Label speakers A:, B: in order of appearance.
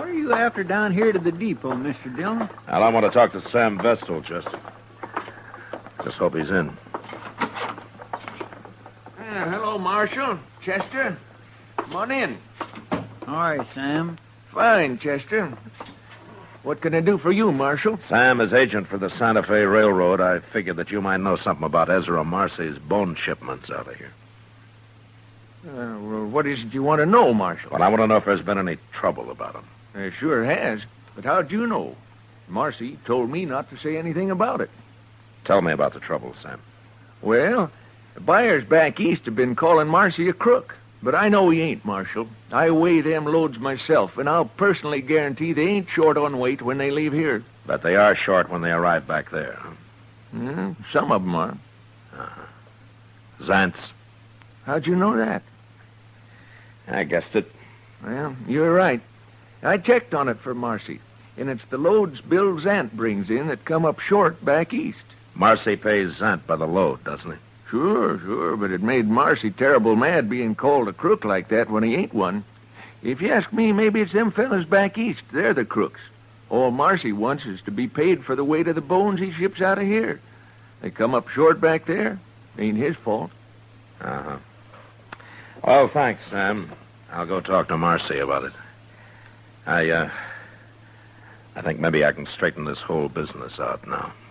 A: What are you after down here to the depot, Mr. Dillon?
B: Well, I want to talk to Sam Vestal, Chester. Just hope he's in.
C: Hello, Marshal. Chester. Come on in.
A: All right, Sam.
C: Fine, Chester. What can I do for you, Marshal?
B: Sam is agent for the Santa Fe Railroad. I figured that you might know something about Ezra Marcy's bone shipments out of here.
C: Well, what is it you want to know, Marshal?
B: Well, I want to know if there's been any trouble about him.
C: There sure has. But how'd you know? Marcy told me not to say anything about it.
B: Tell me about the trouble, Sam.
C: Well, the buyers back east have been calling Marcy a crook. But I know he ain't, Marshal. I weigh them loads myself, and I'll personally guarantee they ain't short on weight when they leave here.
B: But they are short when they arrive back there, huh?
C: Some of them are.
B: Uh-huh. Zantz?
C: How'd you know that?
B: I guessed it.
C: Well, you're right. I checked on it for Marcy, and it's the loads Bill Zant brings in that come up short back east.
B: Marcy pays Zant by the load, doesn't he?
C: Sure, but it made Marcy terrible mad being called a crook like that when he ain't one. If you ask me, maybe it's them fellas back east. They're the crooks. All Marcy wants is to be paid for the weight of the bones he ships out of here. They come up short back there. Ain't his fault.
B: Uh-huh. Well, thanks, Sam. I'll go talk to Marcy about it. I think maybe I can straighten this whole business out now.